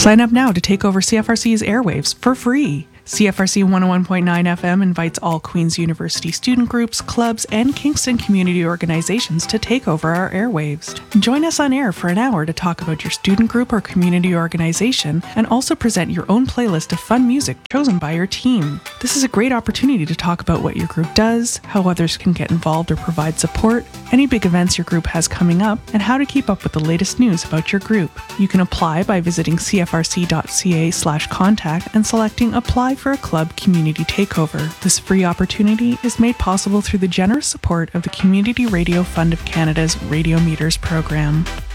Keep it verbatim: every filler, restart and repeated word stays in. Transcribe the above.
Sign up now to take over C F R C's airwaves for free. C F R C one oh one point nine F M invites all Queen's University student groups, clubs, and Kingston community organizations to take over our airwaves. Join us on air for an hour to talk about your student group or community organization and also present your own playlist of fun music chosen by your team. This is a great opportunity to talk about what your group does, how others can get involved or provide support, any big events your group has coming up, and how to keep up with the latest news about your group. You can apply by visiting c f r c dot c a slash contact and selecting Apply for a Club Community Takeover. This free opportunity is made possible through the generous support of the Community Radio Fund of Canada's Radio Meters program.